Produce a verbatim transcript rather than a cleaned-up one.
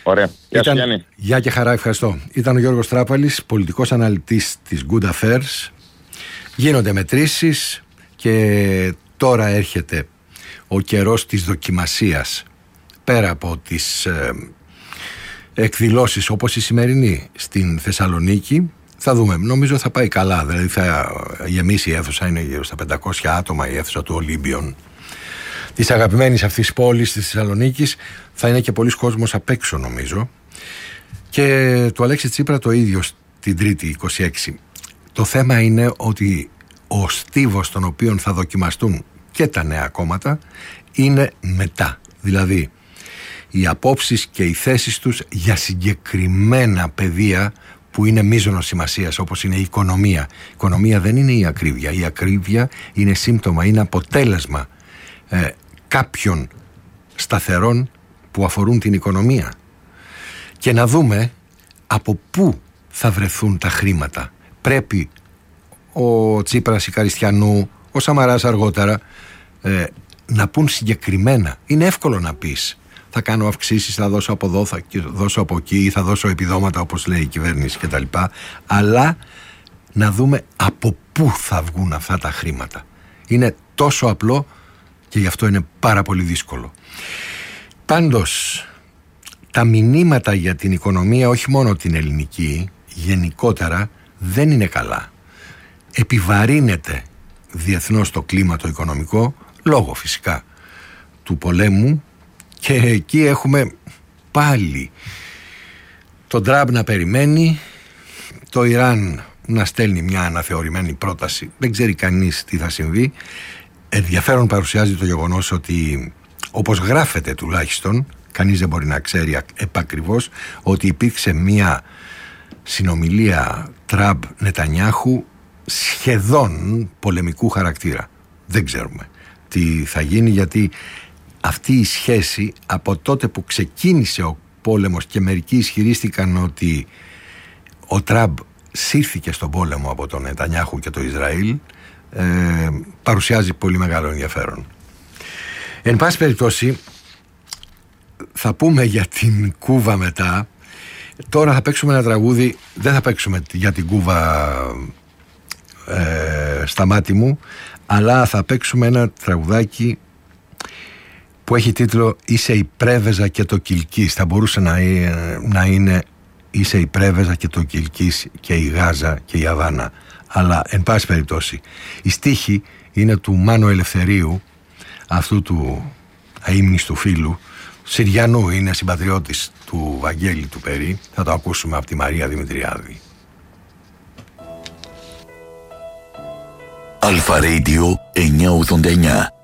Ωραία. Γεια Ήταν... σου, Γιάννη. Γεια και χαρά, ευχαριστώ. Ήταν ο Γιώργος Τράπαλης, πολιτικός αναλυτής της Good Affairs. Γίνονται μετρήσεις και τώρα έρχεται ο καιρός της δοκιμασίας. Πέρα από τις ε, εκδηλώσεις όπως η σημερινή στην Θεσσαλονίκη, θα δούμε. Νομίζω θα πάει καλά. Δηλαδή θα γεμίσει η αίθουσα, είναι γύρω στα πεντακόσια άτομα η αίθουσα του Ολύμπιον, της αγαπημένης αυτής πόλης της Θεσσαλονίκης. Θα είναι και πολλοί κόσμος απ' έξω, νομίζω. Και του Αλέξη Τσίπρα το ίδιο την Τρίτη είκοσι έξι. Το θέμα είναι ότι ο στίβος τον οποίο θα δοκιμαστούν και τα νέα κόμματα είναι μετά. Δηλαδή οι απόψεις και οι θέσεις τους για συγκεκριμένα πεδία που είναι μείζωνος σημασίας, όπως είναι η οικονομία. Η οικονομία δεν είναι η ακρίβεια. Η ακρίβεια είναι σύμπτωμα, είναι αποτέλεσμα ε, κάποιων σταθερών που αφορούν την οικονομία. Και να δούμε από πού θα βρεθούν τα χρήματα. Πρέπει ο Τσίπρας, η Καριστιανού, ο Σαμαράς αργότερα ε, να πούν συγκεκριμένα. Είναι εύκολο να πεις θα κάνω αυξήσεις, θα δώσω από εδώ, θα δώσω από εκεί, θα δώσω επιδόματα όπως λέει η κυβέρνηση κτλ. Αλλά να δούμε από πού θα βγουν αυτά τα χρήματα. Είναι τόσο απλό και γι' αυτό είναι πάρα πολύ δύσκολο. Πάντως τα μηνύματα για την οικονομία, όχι μόνο την ελληνική, γενικότερα δεν είναι καλά. Επιβαρύνεται διεθνώς το κλίμα το οικονομικό, λόγω φυσικά του πολέμου, και εκεί έχουμε πάλι τον Τραμπ να περιμένει, το Ιράν να στέλνει μια αναθεωρημένη πρόταση, δεν ξέρει κανείς τι θα συμβεί. Ενδιαφέρον παρουσιάζει το γεγονός ότι, όπως γράφεται τουλάχιστον, κανείς δεν μπορεί να ξέρει επακριβώς, ότι υπήρξε μια συνομιλία Τραμπ-Νετανιάχου σχεδόν πολεμικού χαρακτήρα. Δεν ξέρουμε τι θα γίνει, γιατί αυτή η σχέση από τότε που ξεκίνησε ο πόλεμος και μερικοί ισχυρίστηκαν ότι ο Τραμπ σύρθηκε στον πόλεμο από τον Νετανιάχου και το Ισραήλ, ε, παρουσιάζει πολύ μεγάλο ενδιαφέρον. Εν πάση περιπτώσει, θα πούμε για την Κούβα μετά. Τώρα θα παίξουμε ένα τραγούδι, δεν θα παίξουμε για την Κούβα ε, στα μάτι μου, αλλά θα παίξουμε ένα τραγουδάκι που έχει τίτλο «Είσαι η Πρέβεζα και το Κιλκής». Θα μπορούσε να είναι, να είναι «Είσαι η Πρέβεζα και το Κιλκής και η Γάζα και η Αβάνα». Αλλά εν πάση περιπτώσει η στίχη είναι του Μάνου Ελευθερίου, αυτού του αείμνηστου φίλου Συριανού, είναι συμπατριώτης του Βαγγέλη του Περί. Θα το ακούσουμε από τη Μαρία Δημητριάδη. Αλφα Radio εννιακόσια ογδόντα εννιά.